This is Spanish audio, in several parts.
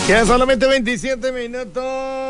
Quedan solamente 27 minutos.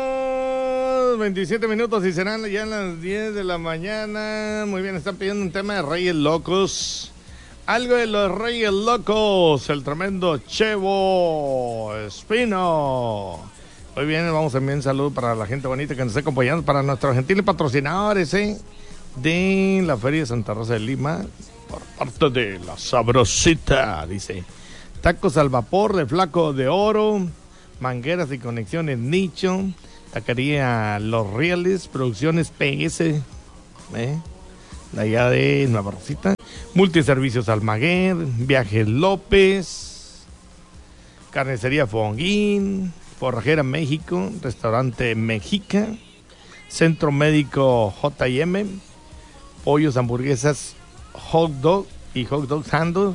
27 minutos y serán ya las 10 de la mañana. Muy bien, están pidiendo un tema de Reyes Locos. Algo de los Reyes Locos. El tremendo Chevo Espino. Muy bien, vamos a enviar un saludo para la gente bonita que nos está acompañando. Para nuestros gentiles patrocinadores de la Feria de Santa Rosa de Lima. Por parte de La Sabrosita, dice. Tacos al vapor de Flaco de Oro. Mangueras y conexiones Nicho. Taquería Los Rieles. Producciones PS. De allá de Nueva Rosita. Multiservicios Almaguer. Viajes López. Carnicería Fonguín. Forrajera México. Restaurante Mexica. Centro Médico J&M. Pollos, hamburguesas, hot dog y hot dog sandwich.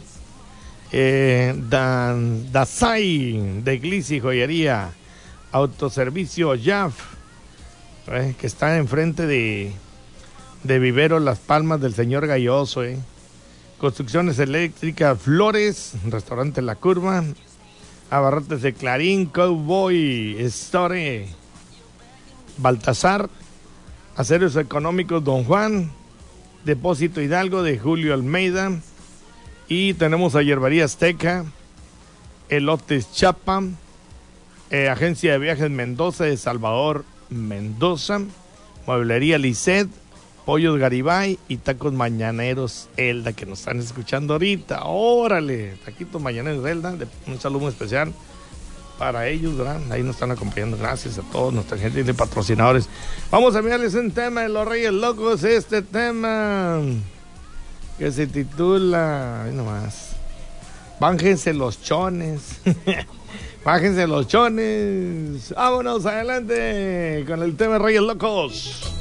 Dasai de Glisi Joyería. Autoservicio JAF, que está enfrente de Vivero Las Palmas del señor Galloso. Construcciones eléctricas Flores. Restaurante La Curva. Abarrotes de Clarín, Cowboy Store, Baltasar. Aceros Económicos Don Juan. Depósito Hidalgo de Julio Almeida. Y tenemos a Hierbería Azteca, Elotes Chapa, Agencia de Viajes Mendoza de Salvador Mendoza, Mueblería Lisset, Pollos Garibay y Tacos Mañaneros Elda, que nos están escuchando ahorita. ¡Órale! Taquitos Mañaneros Elda, un saludo muy especial para ellos, ¿verdad? Ahí nos están acompañando. Gracias a todos nuestra gente de patrocinadores. Vamos a enviarles un tema de los Reyes Locos. Este tema que se titula, ahí nomás, bájense los chones. Bájense los chones. Vámonos adelante con el tema de Reyes Locos.